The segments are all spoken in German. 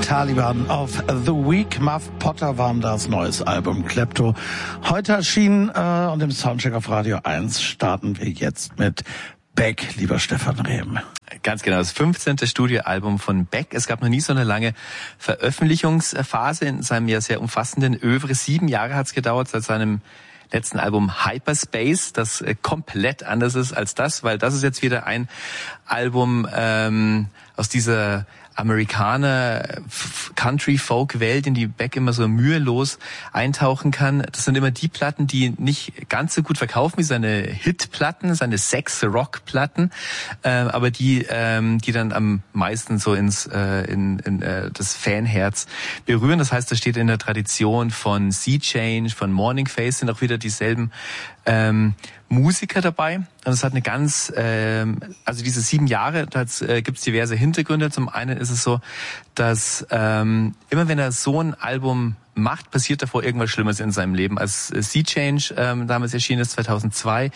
Taliban of the Week. Muff Potter waren das neues Album Klepto. Heute erschienen und im Soundcheck auf Radio 1 starten wir jetzt mit Beck, lieber Stefan Rehm. Ganz genau, das 15. Studioalbum von Beck. Es gab noch nie so eine lange Veröffentlichungsphase in seinem ja sehr umfassenden Övre. 7 Jahre hat es gedauert seit seinem letzten Album Hyperspace, das komplett anders ist als das, weil das ist jetzt wieder ein Album aus dieser Amerikaner Country-Folk-Welt, in die Beck immer so mühelos eintauchen kann. Das sind immer die Platten, die nicht ganz so gut verkaufen wie seine Hit-Platten, seine Sex-Rock-Platten, aber die dann am meisten so ins das Fanherz berühren. Das heißt, das steht in der Tradition von Sea Change, von Morning Face, sind auch wieder dieselben Musiker dabei. Und es hat eine ganz, also diese 7 Jahre, da gibt's diverse Hintergründe. Zum einen ist es so, dass immer wenn er so ein Album macht, passiert davor irgendwas Schlimmes in seinem Leben. Als Sea Change damals erschienen ist, 2002,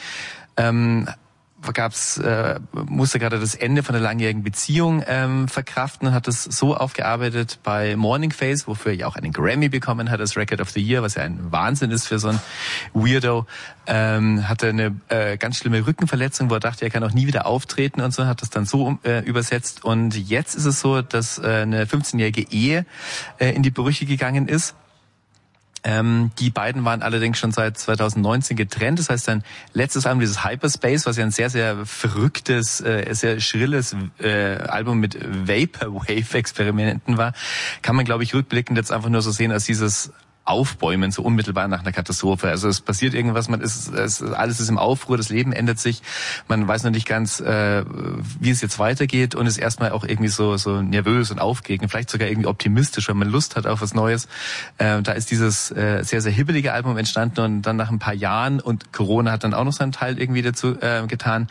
musste gerade das Ende von einer langjährigen Beziehung verkraften und hat es so aufgearbeitet bei Morning Face, wofür er ja auch einen Grammy bekommen hat als Record of the Year, was ja ein Wahnsinn ist für so ein Weirdo. Hatte eine ganz schlimme Rückenverletzung, wo er dachte, er kann auch nie wieder auftreten und so, hat das dann so übersetzt. Und jetzt ist es so, dass eine 15-jährige Ehe in die Brüche gegangen ist. Die beiden waren allerdings schon seit 2019 getrennt. Das heißt, sein letztes Album, dieses Hyperspace, was ja ein sehr, sehr verrücktes, sehr schrilles Album mit Vaporwave-Experimenten war, kann man, glaube ich, rückblickend jetzt einfach nur so sehen als dieses Aufbäumen, so unmittelbar nach einer Katastrophe. Also es passiert irgendwas, alles ist im Aufruhr, das Leben ändert sich, man weiß noch nicht ganz, wie es jetzt weitergeht und ist erstmal auch irgendwie so nervös und aufgeregt, vielleicht sogar irgendwie optimistisch, wenn man Lust hat auf was Neues. Da ist dieses sehr, sehr hibbelige Album entstanden und dann nach ein paar Jahren, und Corona hat dann auch noch seinen Teil irgendwie dazu getan,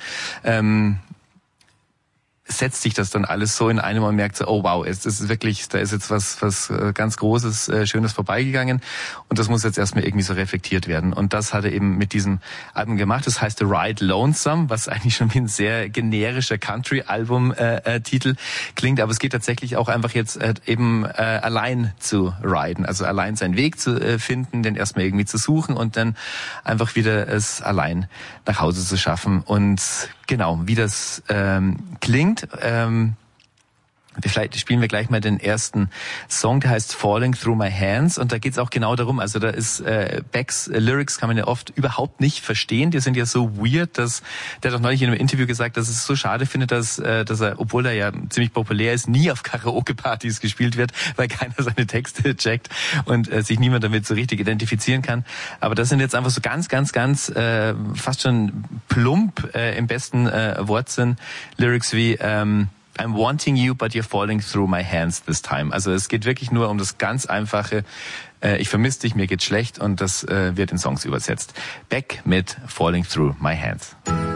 setzt sich das dann alles so in einem und merkt so, oh wow, es ist wirklich, da ist jetzt was ganz Großes, Schönes vorbeigegangen und das muss jetzt erstmal irgendwie so reflektiert werden. Und das hat er eben mit diesem Album gemacht. Das heißt The Ride Lonesome, was eigentlich schon wie ein sehr generischer Country-Album-Titel klingt, aber es geht tatsächlich auch einfach jetzt eben allein zu riden, also allein seinen Weg zu finden, den erstmal irgendwie zu suchen und dann einfach wieder es allein nach Hause zu schaffen. Und genau, wie das klingt, vielleicht spielen wir gleich mal den ersten Song, der heißt Falling Through My Hands, und da geht's auch genau darum, also da ist Becks Lyrics kann man ja oft überhaupt nicht verstehen, die sind ja so weird, dass der hat auch neulich in einem Interview gesagt, dass es so schade findet, dass er, obwohl er ja ziemlich populär ist, nie auf Karaoke-Partys gespielt wird, weil keiner seine Texte checkt und sich niemand damit so richtig identifizieren kann. Aber das sind jetzt einfach so ganz fast schon plump im besten Wortsinn Lyrics wie I'm wanting you, but you're falling through my hands this time. Also es geht wirklich nur um das ganz einfache, ich vermisse dich, mir geht's schlecht, und das wird in Songs übersetzt. Beck mit Falling Through My Hands.